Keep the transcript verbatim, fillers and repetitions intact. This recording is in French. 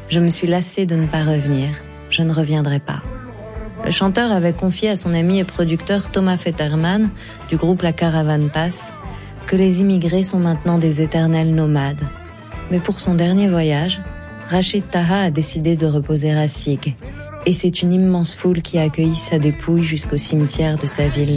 Je me suis lassé de ne pas revenir. Je ne reviendrai pas. Le chanteur avait confié à son ami et producteur Thomas Fetterman, du groupe La Caravan Passe, que les immigrés sont maintenant des éternels nomades. Mais pour son dernier voyage, Rachid Taha a décidé de reposer à Sieg. Et c'est une immense foule qui a accueilli sa dépouille jusqu'au cimetière de sa ville